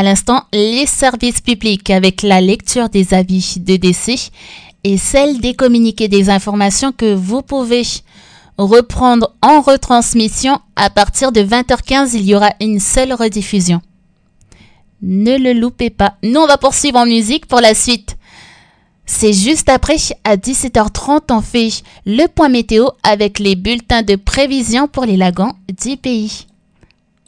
l'instant, les services publics avec la lecture des avis de décès et celle des communiqués des informations que vous pouvez reprendre en retransmission. À partir de 20h15, il y aura une seule rediffusion. Ne le loupez pas. Nous, on va poursuivre en musique pour la suite. C'est juste après, à 17h30, on fait le point météo avec les bulletins de prévision pour les lagons du pays.